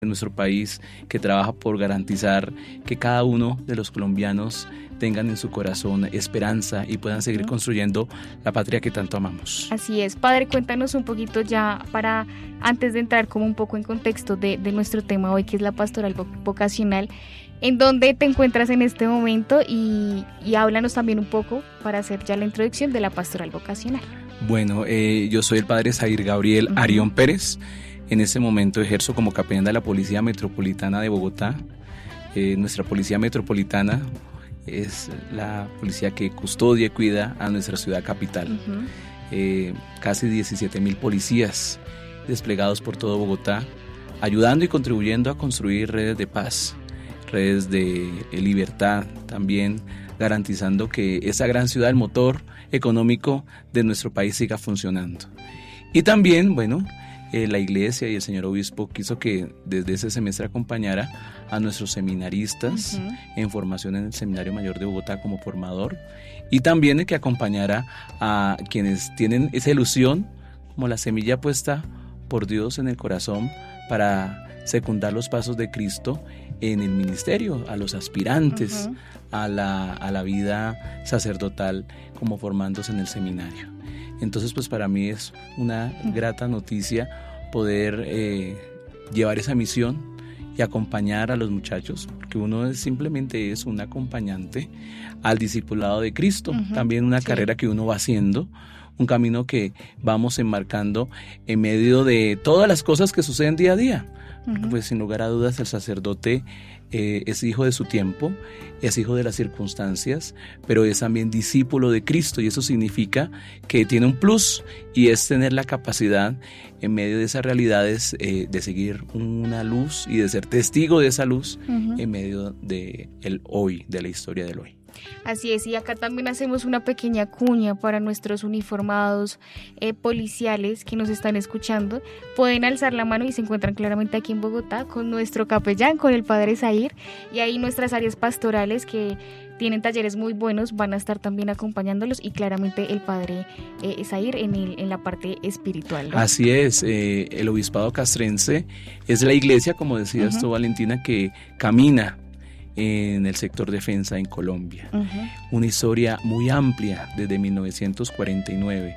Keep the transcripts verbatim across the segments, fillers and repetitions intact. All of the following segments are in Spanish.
en nuestro país que trabaja por garantizar que cada uno de los colombianos tengan en su corazón esperanza y puedan seguir construyendo la patria que tanto amamos. Así es. Padre, cuéntanos un poquito ya para, antes de entrar como un poco en contexto de, de nuestro tema hoy, que es la pastoral vocacional, ¿en dónde te encuentras en este momento? Y, y háblanos también un poco para hacer ya la introducción de la pastoral vocacional. Bueno, eh, yo soy el padre Zair Gabriel uh-huh. Arión Pérez. En este momento ejerzo como capellán de la Policía Metropolitana de Bogotá. Eh, nuestra Policía Metropolitana es la policía que custodia y cuida a nuestra ciudad capital. Uh-huh. Eh, casi diecisiete mil policías desplegados por todo Bogotá, ayudando y contribuyendo a construir redes de paz, redes de libertad, también garantizando que esa gran ciudad, el motor económico de nuestro país, siga funcionando. Y también, bueno, Eh, la iglesia y el señor obispo quiso que desde ese semestre acompañara a nuestros seminaristas uh-huh. en formación en el Seminario Mayor de Bogotá como formador, y también que acompañara a quienes tienen esa ilusión, como la semilla puesta por Dios en el corazón, para secundar los pasos de Cristo en el ministerio, a los aspirantes uh-huh. a, la, a la vida sacerdotal, como formándose en el seminario. Entonces, pues para mí es una grata noticia poder eh, llevar esa misión y acompañar a los muchachos, porque uno es, simplemente es un acompañante al discipulado de Cristo, uh-huh. también una sí. carrera que uno va haciendo, un camino que vamos enmarcando en medio de todas las cosas que suceden día a día. Uh-huh. Pues sin lugar a dudas el sacerdote eh, es hijo de su tiempo, es hijo de las circunstancias, pero es también discípulo de Cristo, y eso significa que tiene un plus, y es tener la capacidad en medio de esas realidades eh, de seguir una luz y de ser testigo de esa luz uh-huh. en medio de el hoy, de la historia del hoy. Así es, y acá también hacemos una pequeña cuña para nuestros uniformados eh, policiales que nos están escuchando. Pueden alzar la mano y se encuentran claramente aquí en Bogotá con nuestro capellán, con el padre Zair, y ahí nuestras áreas pastorales que tienen talleres muy buenos van a estar también acompañándolos, y claramente el padre eh, Zair en, el, en la parte espiritual, ¿no? Así es, eh, el obispado castrense es la iglesia, como decías uh-huh. tú, Valentina, que camina en el sector defensa en Colombia. Uh-huh. Una historia muy amplia desde mil novecientos cuarenta y nueve,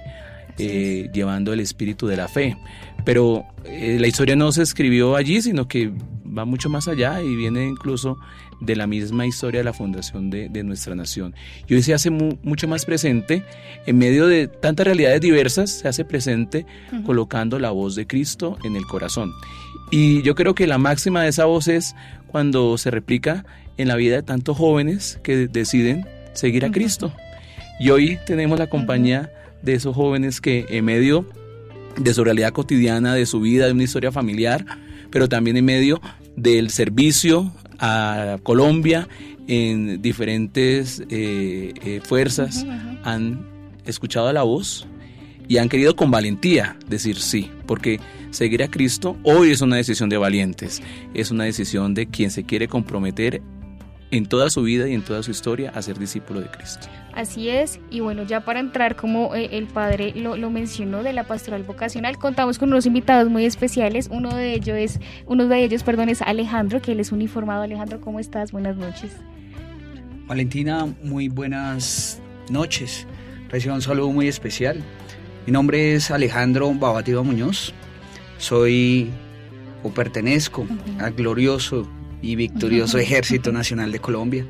eh, llevando el espíritu de la fe. Pero eh, la historia no se escribió allí, sino que va mucho más allá y viene incluso de la misma historia de la fundación de, de nuestra nación. Y hoy se hace mu- mucho más presente, en medio de tantas realidades diversas, se hace presente uh-huh. colocando la voz de Cristo en el corazón. Y yo creo que la máxima de esa voz es cuando se replica en la vida de tantos jóvenes que deciden seguir a Cristo. Y hoy tenemos la compañía de esos jóvenes que en medio de su realidad cotidiana, de su vida, de una historia familiar, pero también en medio del servicio a Colombia en diferentes eh, eh, fuerzas, uh-huh, uh-huh. han escuchado la voz y han querido con valentía decir sí, porque seguir a Cristo hoy es una decisión de valientes, es una decisión de quien se quiere comprometer en toda su vida y en toda su historia a ser discípulo de Cristo. Así es, y bueno, ya para entrar, como eh, el padre lo, lo mencionó, de la pastoral vocacional, contamos con unos invitados muy especiales. Uno de ellos es, uno de ellos, perdón, es Alejandro, que él es uniformado. Alejandro, ¿cómo estás? Buenas noches. Valentina, muy buenas noches. Recibo un saludo muy especial. Mi nombre es Alejandro Babativa Muñoz. Soy o pertenezco uh-huh. al glorioso y victorioso Ejército Nacional de Colombia.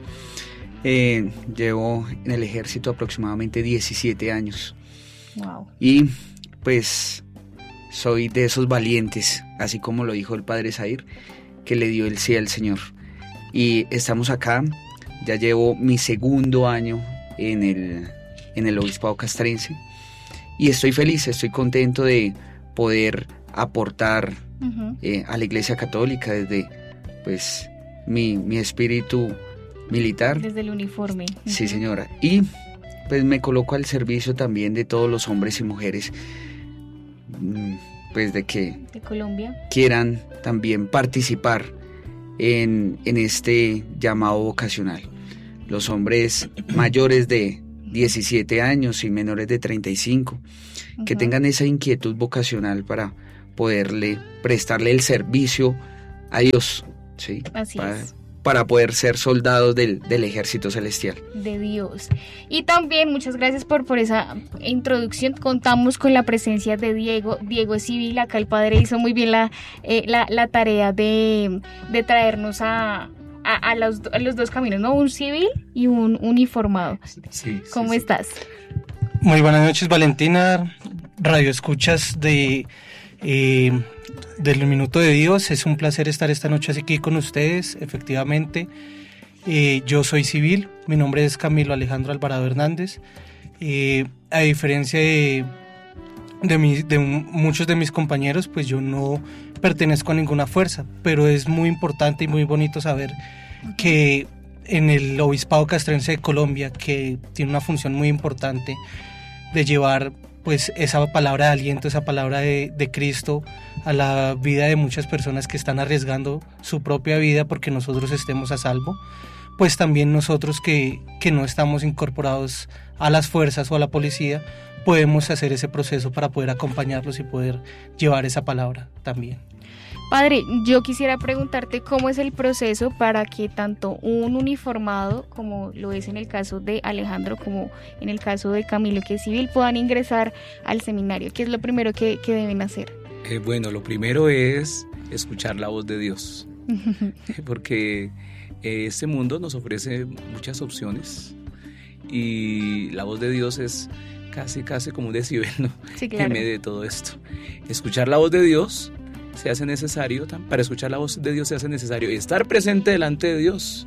Eh, llevo en el ejército aproximadamente diecisiete años. Wow. Y pues soy de esos valientes, así como lo dijo el padre Zair, que le dio el sí al Señor. Y estamos acá, ya llevo mi segundo año en el, en el obispado castrense, y estoy feliz, estoy contento de poder aportar uh-huh. eh, a la Iglesia Católica desde pues mi, mi espíritu militar. Desde el uniforme. Uh-huh. Sí, señora. Y pues me coloco al servicio también de todos los hombres y mujeres, pues de que de Colombia quieran también participar en, en este llamado vocacional. Los hombres mayores de diecisiete años y menores de treinta y cinco, uh-huh. que tengan esa inquietud vocacional para poderle prestarle el servicio a Dios, ¿sí? Así para, es. para poder ser soldados del, del ejército celestial. De Dios. Y también muchas gracias por, por esa introducción. Contamos con la presencia de Diego. Diego es civil. Acá el padre hizo muy bien la, eh, la, la tarea de, de traernos a, a, a, los, a los dos caminos, ¿no? Un civil y un uniformado. Sí, ¿Cómo sí, estás? Muy buenas noches, Valentina. Radio escuchas de eh, del Minuto de Dios. Es un placer estar esta noche aquí con ustedes. Efectivamente, eh, yo soy civil. Mi nombre es Camilo Alejandro Alvarado Hernández. Eh, a diferencia de, de, mi, de muchos de mis compañeros, pues yo no pertenezco a ninguna fuerza, pero es muy importante y muy bonito saber que en el Obispado Castrense de Colombia, que tiene una función muy importante de llevar pues esa palabra de aliento, esa palabra de, de Cristo a la vida de muchas personas que están arriesgando su propia vida porque nosotros estemos a salvo, pues también nosotros que, que no estamos incorporados a las fuerzas o a la policía, podemos hacer ese proceso para poder acompañarlos y poder llevar esa palabra también. Padre, yo quisiera preguntarte cómo es el proceso para que tanto un uniformado, como lo es en el caso de Alejandro, como en el caso de Camilo, que es civil, puedan ingresar al seminario. ¿Qué es lo primero que, que deben hacer? Eh, bueno, lo primero es escuchar la voz de Dios, porque eh, este mundo nos ofrece muchas opciones y la voz de Dios es casi, casi como un decibel, ¿no? Sí, claro. En medio de todo esto. Escuchar la voz de Dios se hace necesario, para escuchar la voz de Dios se hace necesario estar presente delante de Dios,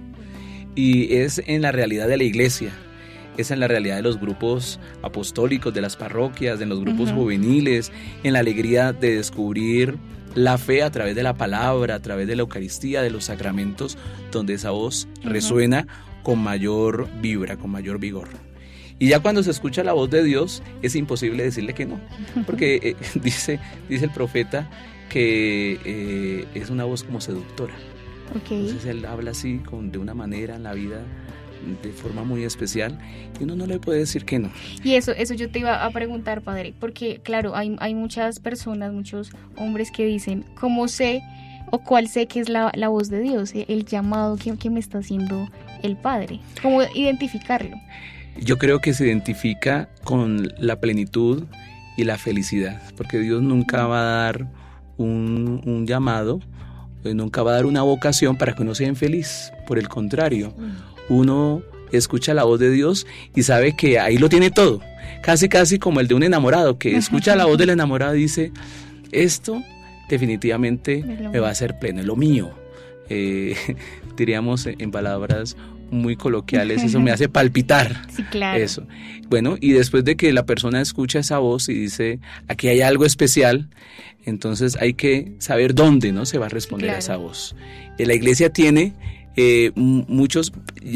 y es en la realidad de la iglesia, es en la realidad de los grupos apostólicos, de las parroquias, de los grupos uh-huh. juveniles, en la alegría de descubrir la fe a través de la palabra, a través de la Eucaristía, de los sacramentos, donde esa voz uh-huh. resuena con mayor vibra, con mayor vigor. Y ya cuando se escucha la voz de Dios, es imposible decirle que no, porque eh, dice, dice el profeta que eh, es una voz como seductora. Okay. Entonces él habla así, con, de una manera en la vida, de forma muy especial, y uno no le puede decir que no. Y eso, eso yo te iba a preguntar, padre, porque claro, hay, hay muchas personas, muchos hombres que dicen, ¿cómo sé o cuál sé que es la, la voz de Dios, el llamado que, que me está haciendo el Padre? ¿Cómo identificarlo? Yo creo que se identifica con la plenitud y la felicidad, porque Dios nunca va a dar un, un llamado, nunca va a dar una vocación para que uno sea infeliz. Por el contrario, uno escucha la voz de Dios y sabe que ahí lo tiene todo, casi casi como el de un enamorado, que escucha la voz del enamorado y dice, esto definitivamente me va a hacer pleno, es lo mío. Eh, diríamos en palabras muy coloquiales, eso me hace palpitar. Sí, claro. Eso. Bueno, y después de que la persona escucha esa voz y dice, aquí hay algo especial, entonces hay que saber dónde, ¿no?, se va a responder claro. a esa voz. Eh, la iglesia tiene eh, muchos,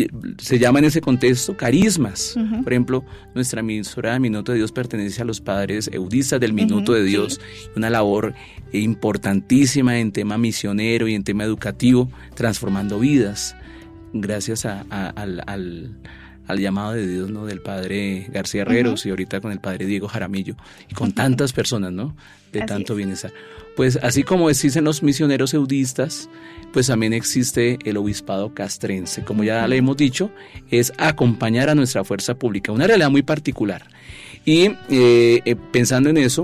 se llama en ese contexto carismas. Uh-huh. Por ejemplo, nuestra emisora de Minuto de Dios pertenece a los padres eudistas del Minuto uh-huh, de Dios, sí. Una labor importantísima en tema misionero y en tema educativo, transformando vidas, gracias a, a, al, al, al llamado de Dios, ¿no?, del padre García Herreros uh-huh. y ahorita con el padre Diego Jaramillo y con uh-huh. tantas personas, ¿no?, de así tanto es. Bienestar. Pues así como existen los misioneros eudistas, pues también existe el obispado castrense. Como ya uh-huh. le hemos dicho, es acompañar a nuestra fuerza pública, una realidad muy particular. Y eh, eh, pensando en eso,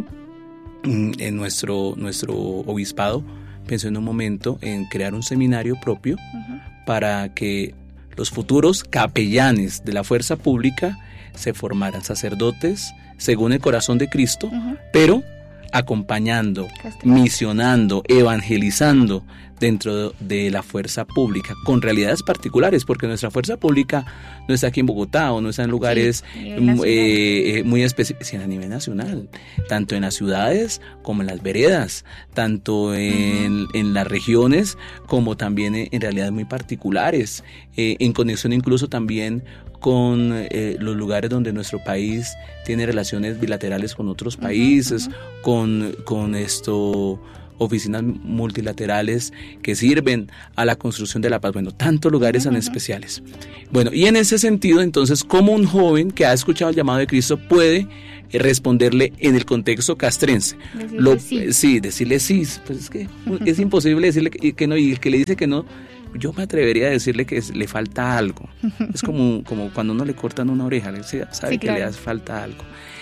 en nuestro, nuestro obispado pensó en un momento en crear un seminario propio uh-huh. para que los futuros capellanes de la fuerza pública se formaran sacerdotes según el corazón de Cristo, uh-huh. pero acompañando, Castellano. misionando, evangelizando dentro de la fuerza pública, con realidades particulares, porque nuestra fuerza pública no está aquí en Bogotá o no está en lugares sí, eh, muy específicos, sino a nivel nacional, tanto en las ciudades como en las veredas, tanto en, uh-huh. en las regiones como también en, en realidades muy particulares, eh, en conexión incluso también con eh, los lugares donde nuestro país tiene relaciones bilaterales con otros países, uh-huh, uh-huh. con, con esto, oficinas multilaterales que sirven a la construcción de la paz. Bueno, tantos lugares tan especiales. Bueno, y en ese sentido, entonces, ¿cómo un joven que ha escuchado el llamado de Cristo puede responderle en el contexto castrense? Decirle Lo, sí. sí, decirle sí, pues es que es imposible decirle que, que no, y el que le dice que no, yo me atrevería a decirle que es, le falta algo. Es como, como cuando uno le cortan una oreja, ¿sí? Sabe Sí, que claro. le hace falta algo.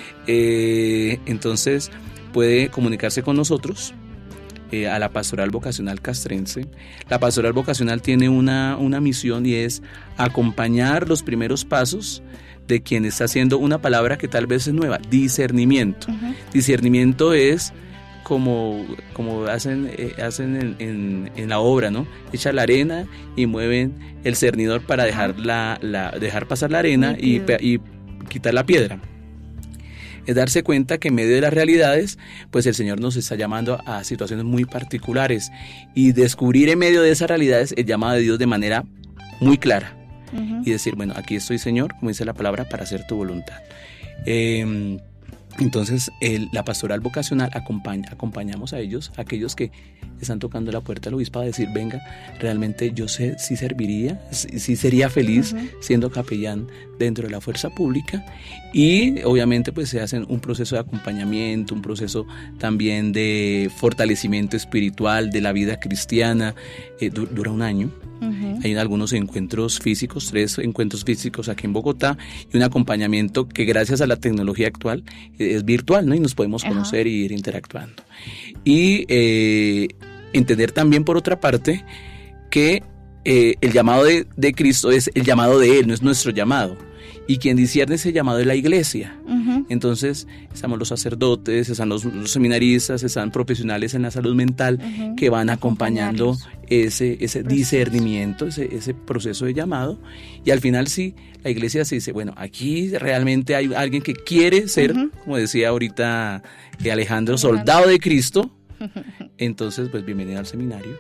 Eh, entonces puede comunicarse con nosotros eh, a la Pastoral Vocacional Castrense. La Pastoral Vocacional tiene una, una misión y es acompañar los primeros pasos de quien está haciendo una palabra que tal vez es nueva, discernimiento. Ujú. Discernimiento es como, como hacen, eh, hacen en, en, en la obra, ¿no? Echan la arena y mueven el cernidor para dejar, la, la, dejar pasar la arena y, Nítido. y quitar la piedra. Es darse cuenta que en medio de las realidades, pues el Señor nos está llamando a situaciones muy particulares y descubrir en medio de esas realidades el llamado de Dios de manera muy clara. Ujú. Y decir, bueno, aquí estoy, Señor, como dice la palabra, para hacer tu voluntad. Eh, entonces, el, la pastoral vocacional acompaña, acompañamos a ellos, a aquellos que están tocando la puerta del obispado, a decir, venga, realmente yo sé si serviría, si, si sería feliz Uh-huh. siendo capellán dentro de la fuerza pública, y obviamente pues se hacen un proceso de acompañamiento, un proceso también de fortalecimiento espiritual de la vida cristiana, eh, du- dura un año. Ujú. Hay algunos encuentros físicos, tres encuentros físicos aquí en Bogotá y un acompañamiento que gracias a la tecnología actual eh, es virtual, ¿no? Y nos podemos Ajá. conocer y ir interactuando. Y eh, entender también, por otra parte, que eh, el llamado de, de Cristo es el llamado de Él, no es nuestro llamado. Y quien discierne ese llamado es la iglesia. Ujú. Entonces, estamos los sacerdotes, están los, los seminaristas, están profesionales en la salud mental Ujú. que van acompañando Acompañarlos. ese, ese Proceso. discernimiento, ese, ese proceso de llamado. Y al final sí, la iglesia se dice, bueno, aquí realmente hay alguien que quiere ser, Ujú. como decía ahorita eh, Alejandro, Alejandro. soldado de Cristo. Entonces, pues bienvenido al seminario.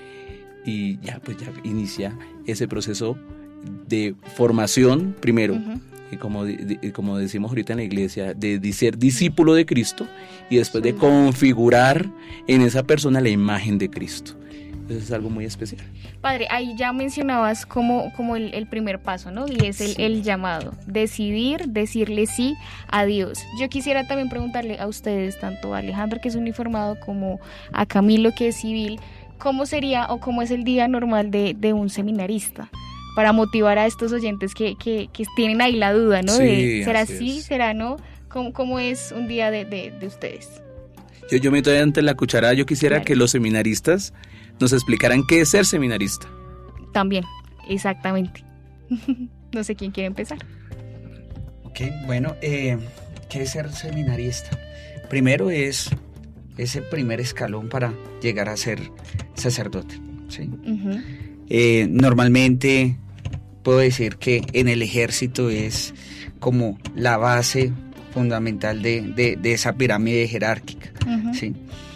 Y ya, pues ya inicia ese proceso de formación, primero, Ujú. y como, di- di- como decimos ahorita en la iglesia, de, de ser discípulo de Cristo y después de Soldado. configurar en esa persona la imagen de Cristo. Eso es algo muy especial. Padre, ahí ya mencionabas como, como el, el primer paso, ¿no? Y es el, Sí. el llamado, decidir, decirle sí a Dios. Yo quisiera también preguntarle a ustedes, tanto a Alejandro, que es uniformado, como a Camilo, que es civil, ¿cómo sería o cómo es el día normal de, de un seminarista? Para motivar a estos oyentes que, que, que tienen ahí la duda, ¿no? Sí, de, ¿será así sí? es. ¿Será no? ¿Cómo, cómo es un día de, de, de ustedes? Yo, yo me doy ante la cucharada, yo quisiera Claro. que los seminaristas nos explicaran qué es ser seminarista. También, exactamente. No sé quién quiere empezar. Ok, bueno, eh, ¿qué es ser seminarista? Primero es ese primer escalón para llegar a ser sacerdote, ¿sí? Ujú. Eh, normalmente puedo decir que en el ejército es como la base fundamental de, de- de esa pirámide jerárquica, Ujú. ¿sí?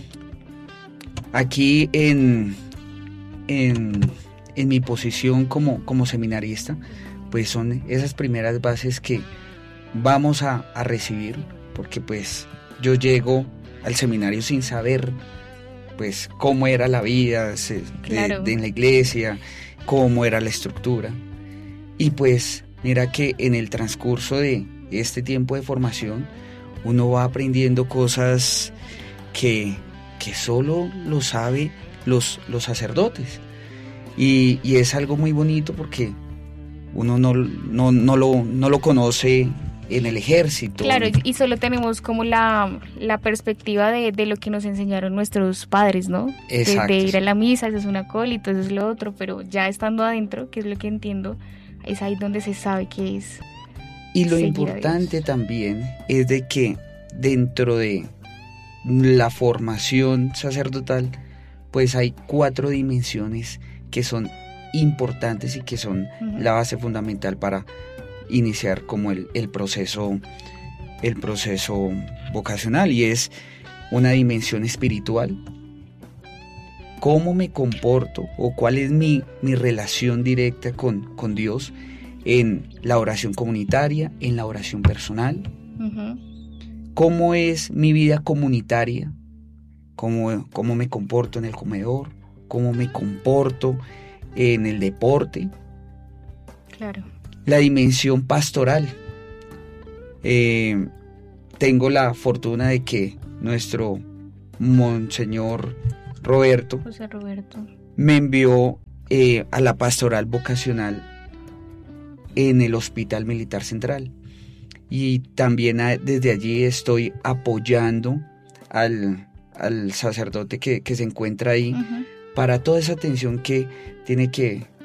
Aquí en, en, en mi posición como, como seminarista, pues son esas primeras bases que vamos a, a recibir, porque pues yo llego al seminario sin saber pues cómo era la vida se- de, Claro. de en la iglesia, cómo era la estructura. Y pues mira que en el transcurso de este tiempo de formación uno va aprendiendo cosas que, que solo lo sabe los, los sacerdotes. Y, y es algo muy bonito porque uno no, no, no, lo, no lo conoce en el ejército. Claro, y solo tenemos como la, la perspectiva de, de lo que nos enseñaron nuestros padres, ¿no? De- Exacto, De, ir sí. a la misa, eso es un acólito, eso es lo otro, pero ya estando adentro, que es lo que entiendo, es ahí donde se sabe que es. Y lo seguir a importante Dios. también es de que dentro de la formación sacerdotal, pues hay cuatro dimensiones que son importantes y que son Ujú. la base fundamental para iniciar como el, el proceso el proceso vocacional, y es una dimensión espiritual, cómo me comporto o cuál es mi, mi relación directa con, con Dios en la oración comunitaria, en la oración personal, Ujú. cómo es mi vida comunitaria cómo, cómo me comporto en el comedor, cómo me comporto en el deporte. Claro. La dimensión pastoral. Eh, tengo la fortuna de que nuestro Monseñor Roberto, José Roberto, me envió eh, a la pastoral vocacional en el Hospital Militar Central. Y también a, desde allí estoy apoyando al, al sacerdote que, que se encuentra ahí, uh-huh, para toda esa atención que tiene que